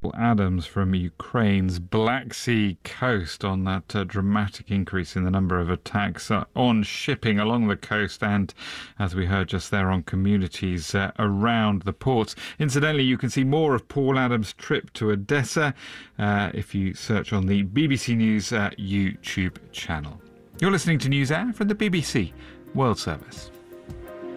Adams from Ukraine's Black Sea coast on that dramatic increase in the number of attacks on shipping along the coast and, as we heard just there, on communities around the ports. Incidentally, you can see more of Paul Adams' trip to Odessa if you search on the BBC News YouTube channel. You're listening to NewsHour from the BBC World Service.